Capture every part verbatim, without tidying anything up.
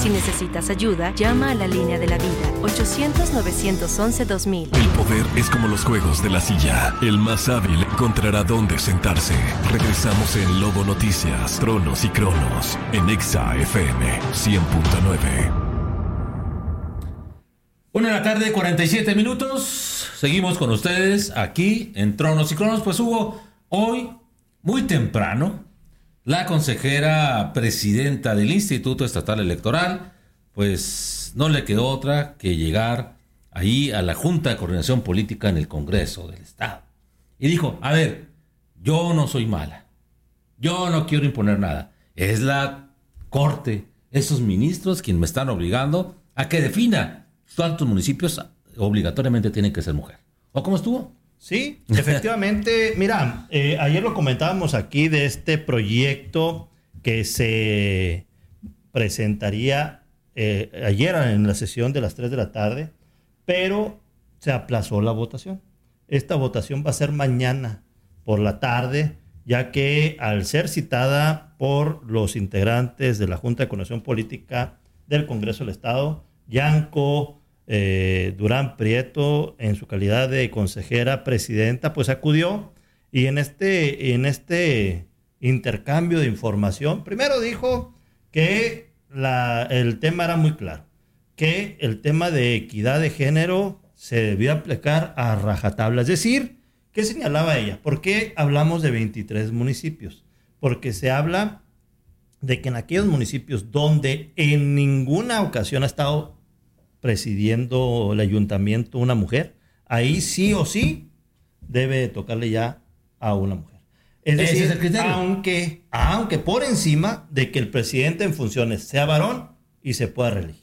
Si necesitas ayuda, llama a la línea de la vida, ochocientos, novecientos once, dos mil. El poder es como los juegos de la silla. El más hábil encontrará dónde sentarse. Regresamos en Lobo Noticias, Tronos y Cronos, en Exa F M cien punto nueve. Una de la tarde, cuarenta y siete minutos. Seguimos con ustedes aquí en Tronos y Cronos. Pues Hugo, hoy, muy temprano, la consejera presidenta del Instituto Estatal Electoral, pues no le quedó otra que llegar ahí a la Junta de Coordinación Política en el Congreso del Estado. Y dijo, a ver, yo no soy mala, yo no quiero imponer nada. Es la Corte, esos ministros quienes me están obligando a que defina cuántos municipios obligatoriamente tienen que ser mujer. ¿O cómo estuvo? Sí, efectivamente. Mira, eh, ayer lo comentábamos aquí de este proyecto que se presentaría eh, ayer en la sesión de las tres de la tarde, pero se aplazó la votación. Esta votación va a ser mañana por la tarde, ya que al ser citada por los integrantes de la Junta de Coordinación Política del Congreso del Estado, Yanko Eh, Durán Prieto, en su calidad de consejera presidenta, pues acudió y en este, en este intercambio de información, primero dijo que la, el tema era muy claro, que el tema de equidad de género se debía aplicar a rajatabla. Es decir, ¿qué señalaba ella? ¿Por qué hablamos de veintitrés municipios? Porque se habla de que en aquellos municipios donde en ninguna ocasión ha estado presidiendo el ayuntamiento una mujer, ahí sí o sí debe tocarle ya a una mujer. Es decir, ¿ese es el criterio? Aunque, aunque por encima de que el presidente en funciones sea varón y se pueda reelegir.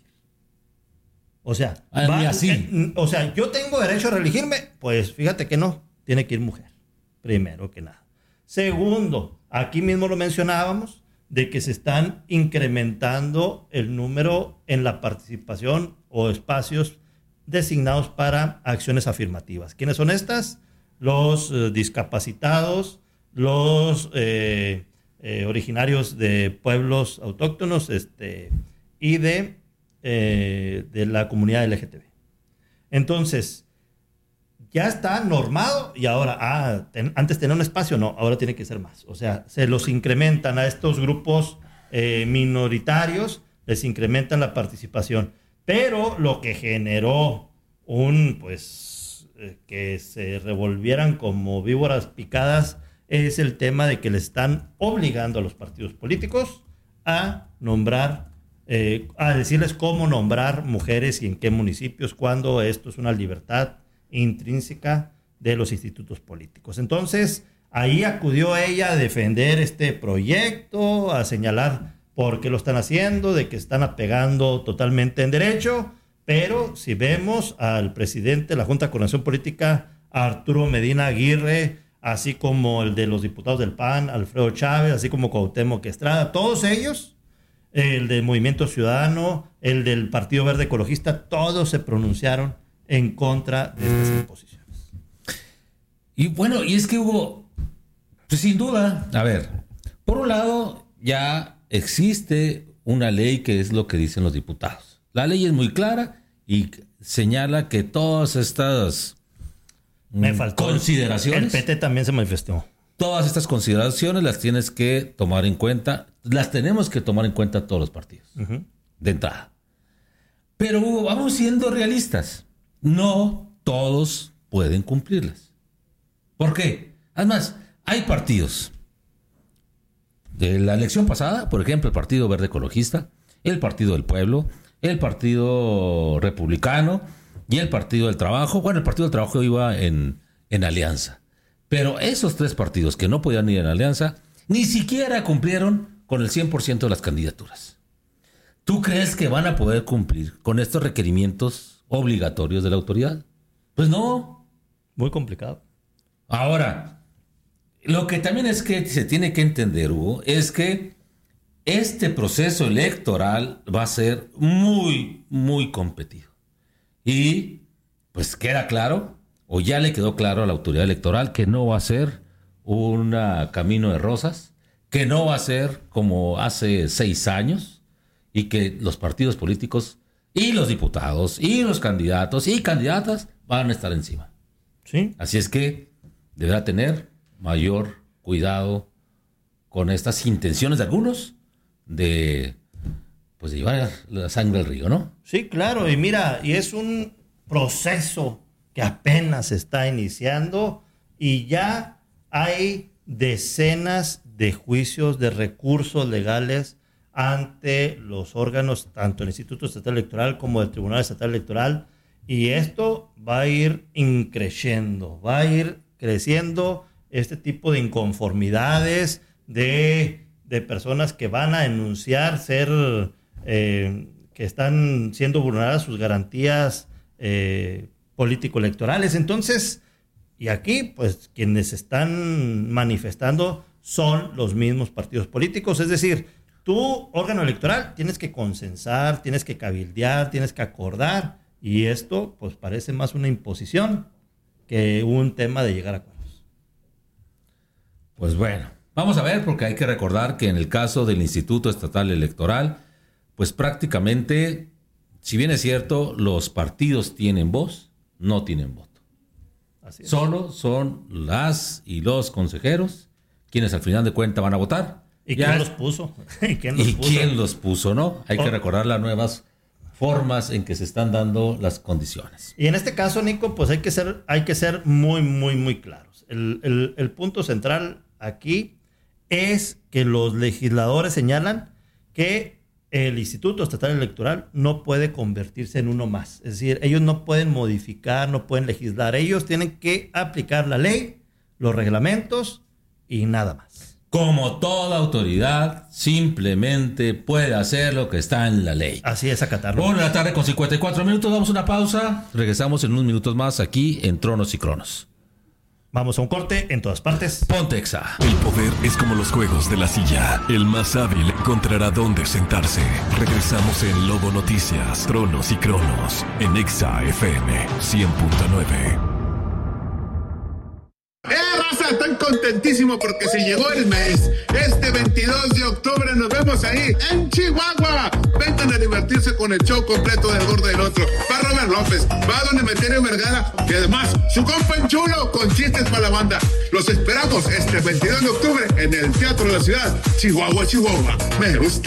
O sea, va, así. Eh, o sea, yo tengo derecho a reelegirme, pues fíjate que no, tiene que ir mujer, primero que nada. Segundo, aquí mismo lo mencionábamos, de que se están incrementando el número en la participación o espacios designados para acciones afirmativas. ¿Quiénes son estas? Los eh, discapacitados, los eh, eh, originarios de pueblos autóctonos este, y de, eh, de la comunidad L G B T. Entonces, ya está normado y ahora, ah, ten, antes tenía un espacio, no, ahora tiene que ser más. O sea, se los incrementan a estos grupos eh, minoritarios, les incrementan la participación. Pero lo que generó un, pues, eh, que se revolvieran como víboras picadas es el tema de que le están obligando a los partidos políticos a nombrar, eh, a decirles cómo nombrar mujeres y en qué municipios, cuando esto es una libertad intrínseca de los institutos políticos. Entonces, ahí acudió ella a defender este proyecto, a señalar por qué lo están haciendo, de que están apegando totalmente en derecho, pero si vemos al presidente de la Junta de Coordinación Política, Arturo Medina Aguirre, así como el de los diputados del P A N, Alfredo Chávez, así como Cuauhtémoc Estrada, todos ellos, el del Movimiento Ciudadano, el del Partido Verde Ecologista, todos se pronunciaron en contra de estas imposiciones. Y bueno, y es que hubo, pues sin duda, a ver, por un lado ya existe una ley que es lo que dicen los diputados. La ley es muy clara y señala que todas estas Me faltó consideraciones, el P T también se manifestó. Todas estas consideraciones las tienes que tomar en cuenta, las tenemos que tomar en cuenta todos los partidos, uh-huh. de entrada. Pero Hugo, vamos siendo realistas. No todos pueden cumplirlas. ¿Por qué? Además, hay partidos. De la elección pasada, por ejemplo, el Partido Verde Ecologista, el Partido del Pueblo, el Partido Republicano y el Partido del Trabajo. Bueno, el Partido del Trabajo iba en, en alianza. Pero esos tres partidos que no podían ir en alianza, ni siquiera cumplieron con el cien por ciento de las candidaturas. ¿Tú crees que van a poder cumplir con estos requerimientos obligatorios de la autoridad? Pues no. Muy complicado. Ahora, lo que también es que se tiene que entender, Hugo, es que este proceso electoral va a ser muy, muy competido. Y pues queda claro, o ya le quedó claro a la autoridad electoral, que no va a ser un camino de rosas, que no va a ser como hace seis años, y que los partidos políticos y los diputados y los candidatos y candidatas van a estar encima. Sí. Así es que deberá tener mayor cuidado con estas intenciones de algunos de, pues, de llevar la sangre al río, ¿no? Sí, claro, y mira, y es un proceso que apenas se está iniciando y ya hay decenas de juicios, de recursos legales ante los órganos, tanto el Instituto Estatal Electoral como el Tribunal Estatal Electoral, y esto va a ir increciendo, va a ir creciendo este tipo de inconformidades de, de personas que van a enunciar ser, eh, que están siendo vulneradas sus garantías eh, político-electorales. Entonces, y aquí, pues, quienes están manifestando son los mismos partidos políticos, es decir, tu órgano electoral tienes que consensar, tienes que cabildear, tienes que acordar, y esto, pues, parece más una imposición que un tema de llegar a acuerdos. Pues bueno, vamos a ver, porque hay que recordar que en el caso del Instituto Estatal Electoral, pues prácticamente, si bien es cierto, los partidos tienen voz, no tienen voto. Así es. Solo son las y los consejeros quienes al final de cuentas van a votar. ¿Y Ya, quién los puso? ¿Y quién los ¿Y puso? quién los puso, no? Hay Oh. que recordar las nuevas formas en que se están dando las condiciones. Y en este caso, Nico, pues hay que ser, hay que ser muy, muy, muy claros. El, el, el punto central aquí es que los legisladores señalan que el Instituto Estatal Electoral no puede convertirse en uno más. Es decir, ellos no pueden modificar, no pueden legislar. Ellos tienen que aplicar la ley, los reglamentos y nada más. Como toda autoridad, simplemente puede hacer lo que está en la ley. Así es, acatarlo. Una de la tarde con cincuenta y cuatro minutos, damos una pausa. Regresamos en unos minutos más aquí en Tronos y Cronos. Vamos a un corte en todas partes. Ponte Exa. El poder es como los juegos de la silla. El más hábil encontrará dónde sentarse. Regresamos en Lobo Noticias, Tronos y Cronos, en Exa F M cien punto nueve. ¡Eh, raza! Estoy contentísimo porque se llegó el mes. Este veintidós de octubre nos vemos ahí en Chihuahua. Vengan a divertirse con el show completo del Gordo del Otro. Va Robert López, va Don Emeterio Vergara y además su compa en chulo con chistes para la banda. Los esperamos este veintidós de octubre en el Teatro de la Ciudad, Chihuahua, Chihuahua. Me gusta.